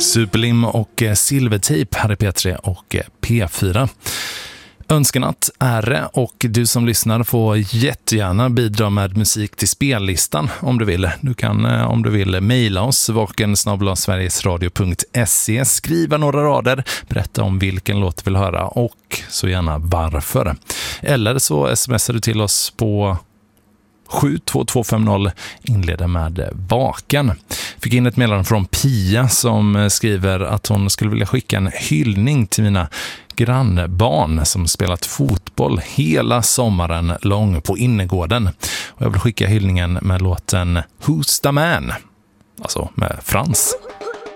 Superlim och Silvertejp här i P3 och P4. Önskenatt är det, och du som lyssnar får jättegärna bidra med musik till spellistan om du vill. Du kan om du vill mejla oss vaken@sverigesradio.se, skriva några rader, berätta om vilken låt du vill höra och så gärna varför. Eller så smsar du till oss på 72250, inleder med Vaken. Fick in ett meddelande från Pia som skriver att hon skulle vilja skicka en hyllning till mina grannbarn som spelat fotboll hela sommaren lång på innergården. Och jag vill skicka hyllningen med låten Who's the Man? Alltså med Frans.